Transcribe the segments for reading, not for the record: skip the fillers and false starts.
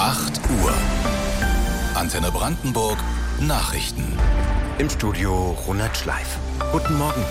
8 Uhr. Antenne Brandenburg Nachrichten. Im Studio Ronald Schleif. Guten Morgen.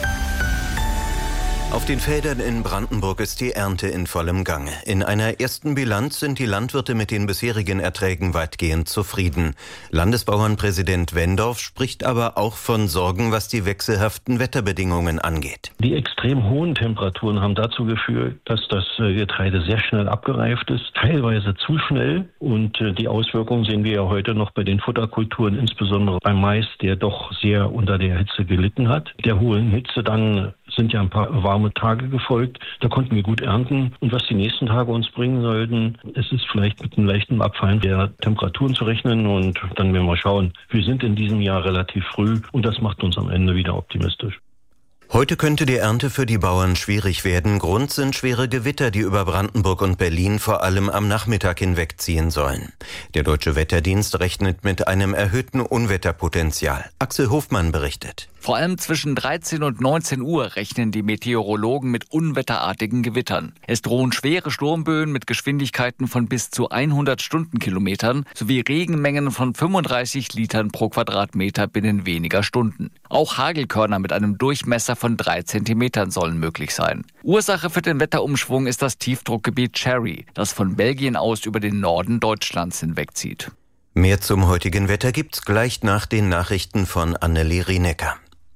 Auf den Feldern in Brandenburg ist die Ernte in vollem Gange. In einer ersten Bilanz sind die Landwirte mit den bisherigen Erträgen weitgehend zufrieden. Landesbauernpräsident Wendorf spricht aber auch von Sorgen, was die wechselhaften Wetterbedingungen angeht. Die extrem hohen Temperaturen haben dazu geführt, dass das Getreide sehr schnell abgereift ist, teilweise zu schnell. Und die Auswirkungen sehen wir ja heute noch bei den Futterkulturen, insbesondere beim Mais, der doch sehr unter der Hitze gelitten hat. Der hohen Hitze dann sind ja ein paar warme Tage gefolgt. Da konnten wir gut ernten. Und was die nächsten Tage uns bringen sollten, es ist vielleicht mit einem leichten Abfallen der Temperaturen zu rechnen. Und dann werden wir schauen. Wir sind in diesem Jahr relativ früh und das macht uns am Ende wieder optimistisch. Heute könnte die Ernte für die Bauern schwierig werden. Grund sind schwere Gewitter, die über Brandenburg und Berlin vor allem am Nachmittag hinwegziehen sollen. Der Deutsche Wetterdienst rechnet mit einem erhöhten Unwetterpotenzial. Axel Hofmann berichtet. Vor allem zwischen 13 und 19 Uhr rechnen die Meteorologen mit unwetterartigen Gewittern. Es drohen schwere Sturmböen mit Geschwindigkeiten von bis zu 100 Stundenkilometern sowie Regenmengen von 35 Litern pro Quadratmeter binnen weniger Stunden. Auch Hagelkörner mit einem Durchmesser von 3 Zentimetern sollen möglich sein. Ursache für den Wetterumschwung ist das Tiefdruckgebiet Cherry, das von Belgien aus über den Norden Deutschlands hinwegzieht. Mehr zum heutigen Wetter gibt's gleich nach den Nachrichten von Anneli Rienecker.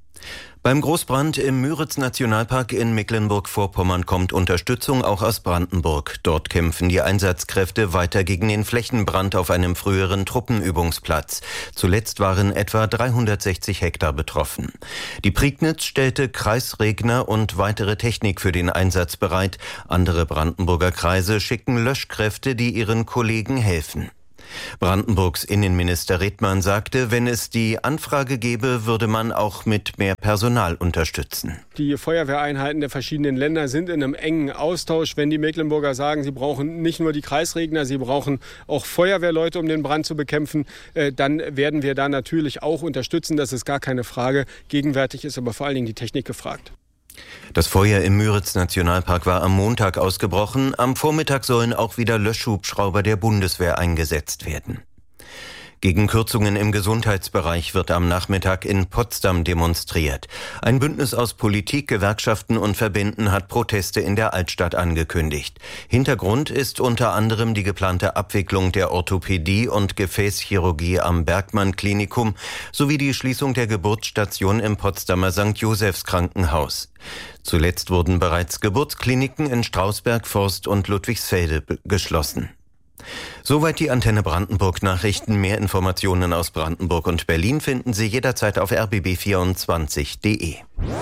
Beim Großbrand im Müritz-Nationalpark in Mecklenburg-Vorpommern kommt Unterstützung auch aus Brandenburg. Dort kämpfen die Einsatzkräfte weiter gegen den Flächenbrand auf einem früheren Truppenübungsplatz. Zuletzt waren etwa 360 Hektar betroffen. Die Prignitz stellte Kreisregner und weitere Technik für den Einsatz bereit. Andere Brandenburger Kreise schicken Löschkräfte, die ihren Kollegen helfen. Brandenburgs Innenminister Redmann sagte, wenn es die Anfrage gäbe, würde man auch mit mehr Personal unterstützen. Die Feuerwehreinheiten der verschiedenen Länder sind in einem engen Austausch. Wenn die Mecklenburger sagen, sie brauchen nicht nur die Kreisregner, sie brauchen auch Feuerwehrleute, um den Brand zu bekämpfen, dann werden wir da natürlich auch unterstützen. Das ist gar keine Frage. Gegenwärtig ist aber vor allen Dingen die Technik gefragt. Das Feuer im Müritz-Nationalpark war am Montag ausgebrochen. Am Vormittag sollen auch wieder Löschhubschrauber der Bundeswehr eingesetzt werden. Gegen Kürzungen im Gesundheitsbereich wird am Nachmittag in Potsdam demonstriert. Ein Bündnis aus Politik, Gewerkschaften und Verbänden hat Proteste in der Altstadt angekündigt. Hintergrund ist unter anderem die geplante Abwicklung der Orthopädie und Gefäßchirurgie am Bergmann-Klinikum sowie die Schließung der Geburtsstation im Potsdamer St. Josephs Krankenhaus. Zuletzt wurden bereits Geburtskliniken in Strausberg, Forst und Ludwigsfelde geschlossen. Soweit die Antenne Brandenburg Nachrichten. Mehr Informationen aus Brandenburg und Berlin finden Sie jederzeit auf rbb24.de.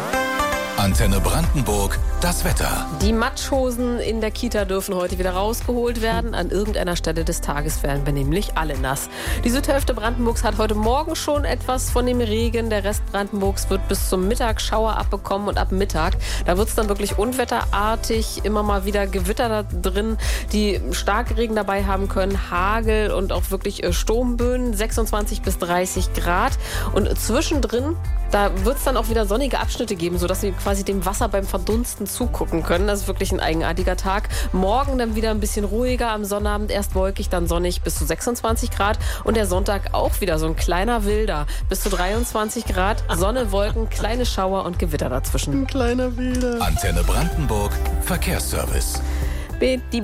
Antenne Brandenburg, das Wetter. Die Matschhosen in der Kita dürfen heute wieder rausgeholt werden. An irgendeiner Stelle des Tages werden wir nämlich alle nass. Die Südhälfte Brandenburgs hat heute Morgen schon etwas von dem Regen. Der Rest Brandenburgs wird bis zum Mittag Schauer abbekommen und ab Mittag, da wird es dann wirklich unwetterartig. Immer mal wieder Gewitter da drin, die Starkregen dabei haben können, Hagel und auch wirklich Sturmböen, 26 bis 30 Grad. Und zwischendrin, da wird es dann auch wieder sonnige Abschnitte geben, sodass Sie quasi dem Wasser beim Verdunsten zugucken können. Das ist wirklich ein eigenartiger Tag. Morgen dann wieder ein bisschen ruhiger, am Sonnabend erst wolkig, dann sonnig bis zu 26 Grad. Und der Sonntag auch wieder so ein kleiner Wilder, bis zu 23 Grad. Sonne, Wolken, kleine Schauer und Gewitter dazwischen. Ein kleiner Wilder. Antenne Brandenburg, Verkehrsservice. Die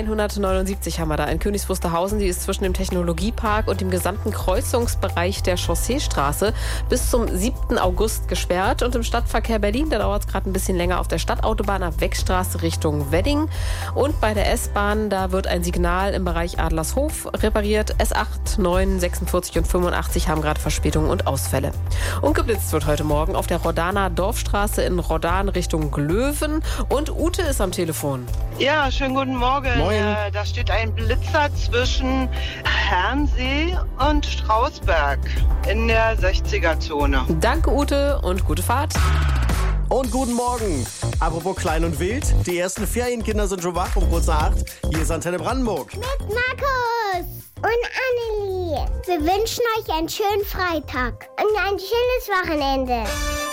B179 haben wir da in Königs Wusterhausen. Die ist zwischen dem Technologiepark und dem gesamten Kreuzungsbereich der Chausseestraße bis zum 7. August gesperrt. Und im Stadtverkehr Berlin, da dauert es gerade ein bisschen länger auf der Stadtautobahn ab Weckstraße Richtung Wedding. Und bei der S-Bahn, da wird ein Signal im Bereich Adlershof repariert. S8, 9, 46 und 85 haben gerade Verspätungen und Ausfälle. Und geblitzt wird heute Morgen auf der Rodaner Dorfstraße in Rodan Richtung Glöwen. Und Ute ist am Telefon. Ja, schönen guten Morgen. Moin. Da steht ein Blitzer zwischen Herrnsee und Strausberg in der 60er-Zone. Danke, Ute, und gute Fahrt. Und guten Morgen. Apropos klein und wild, die ersten Ferienkinder sind schon wach um kurz nach 8. Hier ist Antenne Brandenburg. Mit Markus und Annelie. Wir wünschen euch einen schönen Freitag und ein schönes Wochenende.